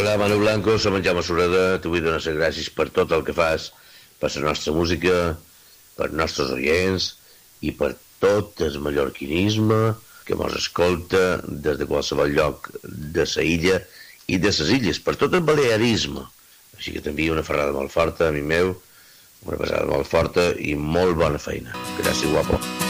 Hola, Manu Blanco, som en Jaume Sureda. T'ho vull donar les gràcies per tot el que fas, per la nostra música, per nostres oients i per tot el mallorquinisme que mos escolta des de qualsevol lloc de la illa i de les illes, per tot el balearisme. Així que t'envio una ferrada molt forta, amic meu, una pesada molt forta i molt bona feina. Gràcies, guapo.